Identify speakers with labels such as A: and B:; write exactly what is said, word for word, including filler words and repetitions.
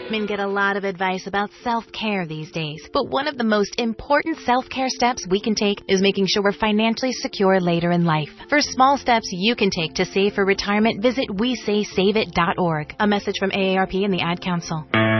A: Men get a lot of advice about self-care these days, but one of the most important self-care steps we can take is making sure we're financially secure later in life. For small steps you can take to save for retirement, visit we say save it dot org. A message from A A R P and the Ad Council.